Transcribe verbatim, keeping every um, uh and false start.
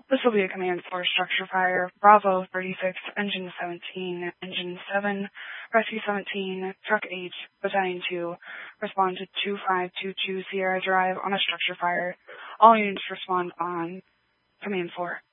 This will be a Command four structure fire. Bravo thirty-six, Engine seventeen, Engine seven, Rescue seventeen, Truck eight, Battalion two, respond to two five two two Sierra Drive on a structure fire. All units respond on Command four.